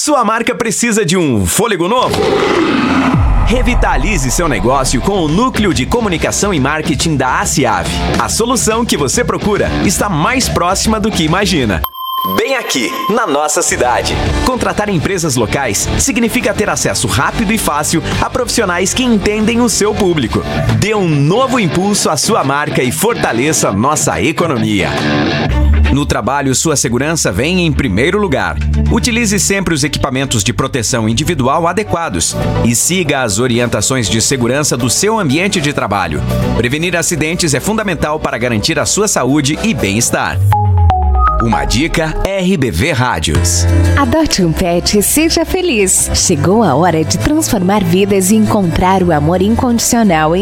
Sua marca precisa de um fôlego novo? Revitalize seu negócio com o Núcleo de Comunicação e Marketing da ACIAV. A solução que você procura está mais próxima do que imagina. Bem aqui, na nossa cidade. Contratar empresas locais significa ter acesso rápido e fácil a profissionais que entendem o seu público. Dê um novo impulso à sua marca e fortaleça nossa economia. No trabalho, sua segurança vem em primeiro lugar. Utilize sempre os equipamentos de proteção individual adequados e siga as orientações de segurança do seu ambiente de trabalho. Prevenir acidentes é fundamental para garantir a sua saúde e bem-estar. Uma dica RBV Rádios. Adote um pet e seja feliz. Chegou a hora de transformar vidas e encontrar o amor incondicional em